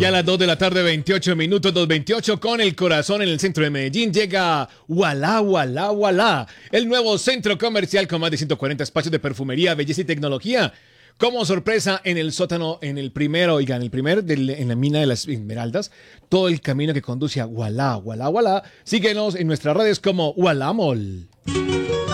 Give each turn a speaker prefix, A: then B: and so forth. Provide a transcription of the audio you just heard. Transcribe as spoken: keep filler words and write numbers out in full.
A: Ya a las dos de la tarde, veintiocho minutos, dos veintiocho, con el corazón en el centro de Medellín, llega Ualá, Ualá, Ualá, el nuevo centro comercial con más de ciento cuarenta espacios de perfumería, belleza y tecnología. Como sorpresa, en el sótano, en el primero, oigan, el primer, del, en la mina de las Esmeraldas, todo el camino que conduce a Ualá, Ualá, Ualá. Síguenos en nuestras redes como Ualá Mall.